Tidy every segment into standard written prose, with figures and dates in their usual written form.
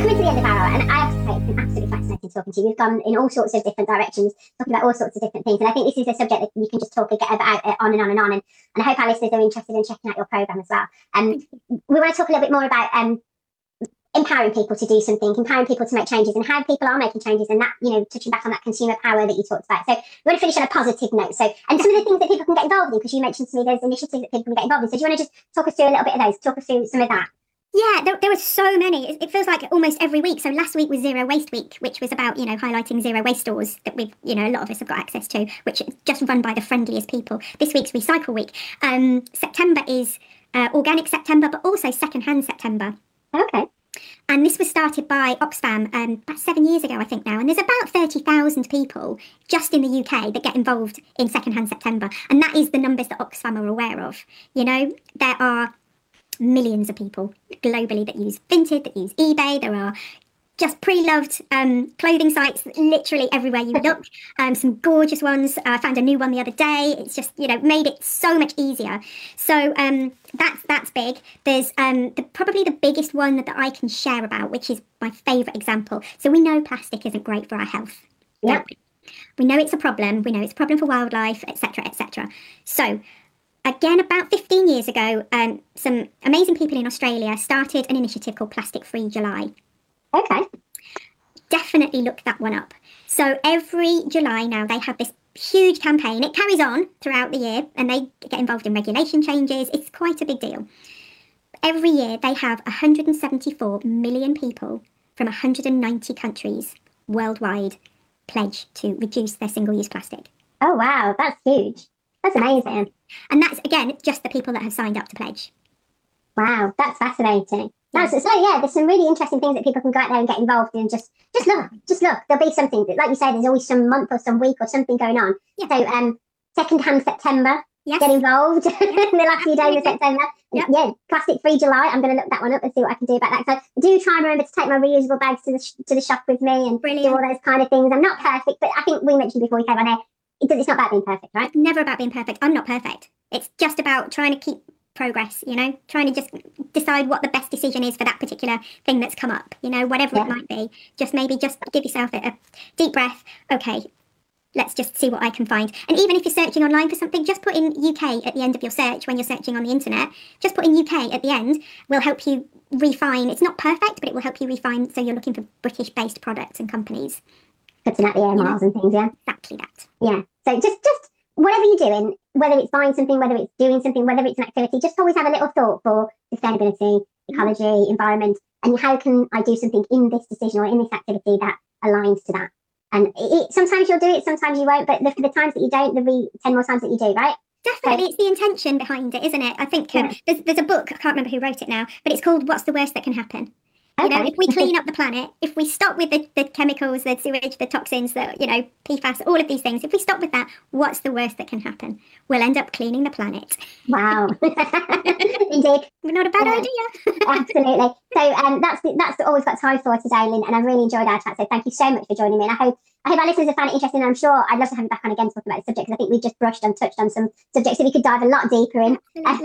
coming to the end of our hour, and I have to say it's been absolutely fascinating talking to you. We've gone in all sorts of different directions, talking about all sorts of different things, and I think this is a subject that you can just talk and get about it on and on and on. And I hope our listeners are interested in checking out your program as well. We want to talk a little bit more about empowering people to do something, empowering people to make changes, and how people are making changes, and that, you know, touching back on that consumer power that you talked about. So we want to finish on a positive note. So, and some of the things that people can get involved in, because you mentioned to me there's initiatives that people can get involved in. So do you want to just talk us through a little bit of those? Talk us through some of that. Yeah, there were so many. It feels like almost every week. So last week was Zero Waste Week, which was about, you know, highlighting zero waste stores that we've, you know, a lot of us have got access to, which is just run by the friendliest people. This week's Recycle Week. September is Organic September, but also Secondhand September. Okay. And this was started by Oxfam about 7 years ago, I think now. And there's about 30,000 people just in the UK that get involved in Secondhand September. And that is the numbers that Oxfam are aware of. You know, there are millions of people globally that use Vinted, that use eBay. There are just pre-loved clothing sites literally everywhere you look. Some gorgeous ones. I found a new one the other day. It's just, you know, made it so much easier. So that's big. There's probably the biggest one that I can share about, which is my favourite example. So we know plastic isn't great for our health. Yeah. We know it's a problem. We know it's a problem for wildlife, etc., etc. So again, about 15 years ago, some amazing people in Australia started an initiative called Plastic Free July. Okay. Definitely look that one up. So every July now they have this huge campaign. It carries on throughout the year and they get involved in regulation changes. It's quite a big deal. Every year they have 174 million people from 190 countries worldwide pledge to reduce their single-use plastic. Oh, wow. That's huge. That's amazing. And that's, again, just the people that have signed up to pledge. Wow, that's fascinating. Yeah. So yeah, there's some really interesting things that people can go out there and get involved in. Just look. There'll be something that, like you say, there's always some month or some week or something going on. Yeah. So Secondhand September, yes. Get involved in the last few days of September. Yep. Yeah, Plastic Free July. I'm going to look that one up and see what I can do about that. So do try and remember to take my reusable bags to the shop with me and Brilliant. do all those kind of things. I'm not perfect, but I think we mentioned before we came on here, it's not about being perfect, right? It's never about being perfect. I'm not perfect. It's just about trying to keep progress, you know, trying to just decide what the best decision is for that particular thing that's come up, you know, whatever it might be. Just give yourself a deep breath. Okay, let's just see what I can find. And even if you're searching online for something, just put in UK at the end of your search when you're searching on the internet. Just put in UK at the end will help you refine. It's not perfect, but it will help you refine. So you're looking for British-based products and companies. Cutting out the air miles and things, yeah. Exactly that. Yeah. So just whatever you're doing, whether it's buying something, whether it's doing something, whether it's an activity, just always have a little thought for sustainability, ecology, environment, and how can I do something in this decision or in this activity that aligns to that. And sometimes you'll do it, sometimes you won't, but for the times that you don't, there'll be 10 more times that you do, right? Definitely, it's the intention behind it, isn't it? I think there's a book, I can't remember who wrote it now, but it's called What's the Worst That Can Happen? You know, if we clean up the planet, if we stop with the chemicals, the sewage, the toxins, the, you know, PFAS, all of these things, if we stop with that, what's the worst that can happen? We'll end up cleaning the planet. Wow. Indeed. Not a bad idea. Absolutely. So that's all we've got time for today, Lynn, and I've really enjoyed our chat. So thank you so much for joining me. And I hope our listeners have found it interesting. And I'm sure I'd love to have you back on again to talk about the subject, because I think we've just touched on some subjects that we could dive a lot deeper in.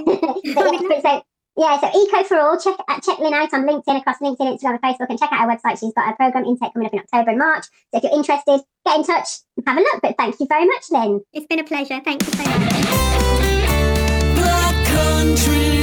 So Eco for All, check Lynn out on LinkedIn, across LinkedIn, Instagram and Facebook, and check out our website. She's got a programme intake coming up in October and March. So if you're interested, get in touch and have a look. But thank you very much, Lynn. It's been a pleasure. Thank you so much. Black Country.